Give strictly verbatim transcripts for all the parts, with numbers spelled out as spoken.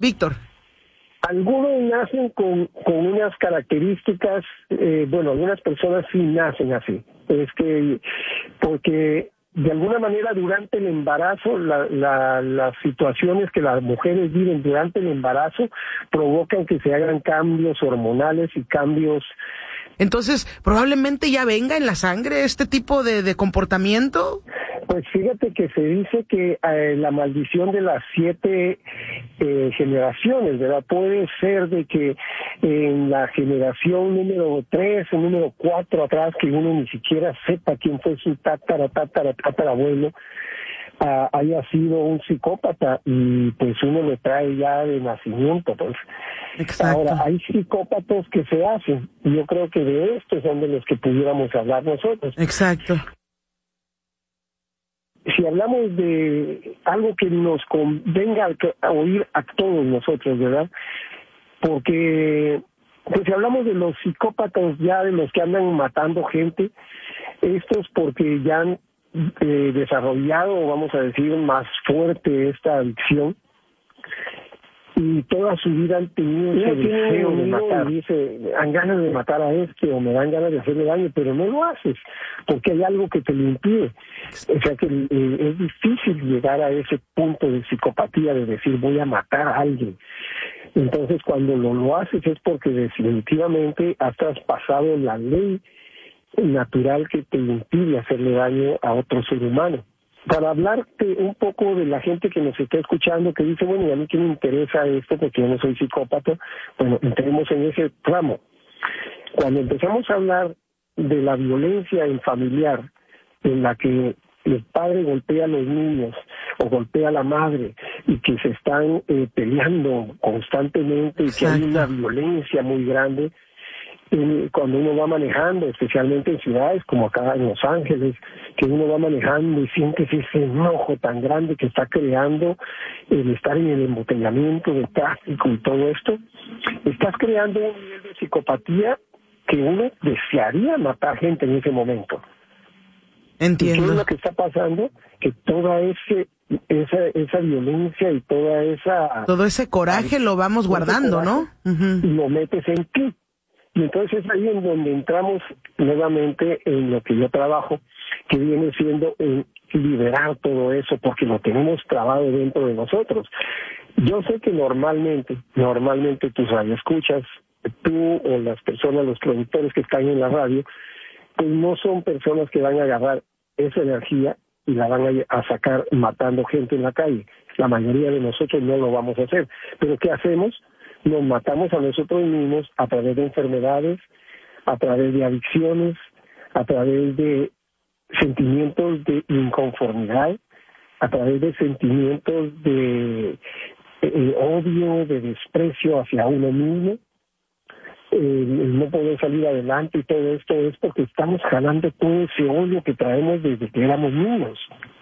Víctor? Algunos nacen con, con unas características, eh, bueno, algunas personas sí nacen así. Es que, porque de alguna manera durante el embarazo, la, la, las situaciones que las mujeres viven durante el embarazo provocan que se hagan cambios hormonales y cambios. Entonces, probablemente ya venga en la sangre este tipo de, de comportamiento. Pues fíjate que se dice que eh, la maldición de las siete eh, generaciones, ¿verdad? Puede ser de que en la generación número tres o número cuatro atrás, que uno ni siquiera sepa quién fue su tátara, tátara, tatarabuelo, uh, haya sido un psicópata y pues uno lo trae ya de nacimiento, pues. Exacto. Ahora, hay psicópatas que se hacen, y yo creo que de estos son de los que pudiéramos hablar nosotros. Exacto. Si hablamos de algo que nos convenga a oír a todos nosotros, ¿verdad? Porque, pues si hablamos de los psicópatas ya, de los que andan matando gente, estos porque ya han eh, desarrollado, vamos a decir, más fuerte esta adicción, y toda su vida han tenido ese deseo de matar, y dice, me dan ganas de matar a este, o me dan ganas de hacerle daño, pero no lo haces, porque hay algo que te lo impide. O sea que eh, es difícil llegar a ese punto de psicopatía, de decir, voy a matar a alguien. Entonces, cuando lo, lo haces es porque definitivamente has traspasado la ley natural que te impide hacerle daño a otro ser humano. Para hablarte un poco de la gente que nos está escuchando, que dice, bueno, y a mí que me interesa esto porque yo no soy psicópata, bueno, entremos en ese tramo. Cuando empezamos a hablar de la violencia en familiar, en la que el padre golpea a los niños o golpea a la madre y que se están eh, peleando constantemente y que hay una violencia muy grande, cuando uno va manejando, especialmente en ciudades como acá en Los Ángeles, que uno va manejando y sientes ese enojo tan grande que está creando el estar en el embotellamiento de tráfico y todo esto, estás creando un nivel de psicopatía que uno desearía matar gente en ese momento. Entiendo. ¿Y qué es lo que está pasando? Que toda ese esa esa violencia y toda esa... Todo ese coraje lo vamos guardando, ¿no? Uh-huh. Lo metes en ti. Y entonces es ahí en donde entramos nuevamente en lo que yo trabajo, que viene siendo en liberar todo eso, porque lo tenemos trabado dentro de nosotros. Yo sé que normalmente, normalmente tus radioescuchas, tú o las personas, los productores que están en la radio, pues no son personas que van a agarrar esa energía y la van a, a sacar matando gente en la calle. La mayoría de nosotros no lo vamos a hacer. Pero ¿qué hacemos? Nos matamos a nosotros mismos a través de enfermedades, a través de adicciones, a través de sentimientos de inconformidad, a través de sentimientos de eh, odio, de desprecio hacia uno mismo, eh, el no poder salir adelante, y todo esto es porque estamos jalando todo ese odio que traemos desde que éramos niños.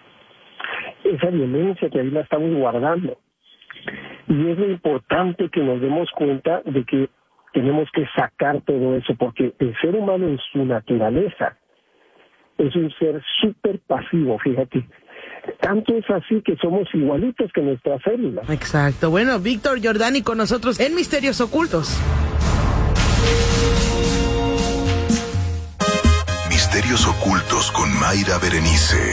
Esa violencia que ahí la estamos guardando. Y es lo importante que nos demos cuenta de que tenemos que sacar todo eso, porque el ser humano en su naturaleza es un ser súper pasivo, fíjate. Tanto es así que somos igualitos que nuestras células. Exacto. Bueno, Víctor Jordani con nosotros en Misterios Ocultos. Misterios Ocultos con Mayra Berenice.